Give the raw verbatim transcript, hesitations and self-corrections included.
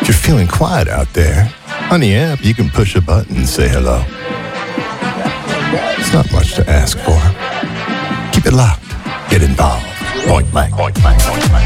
If you're feeling quiet out there, on the app, you can push a button and say hello. It's not much to ask for. Keep it locked. Get involved. Point blank. Point blank. Point blank.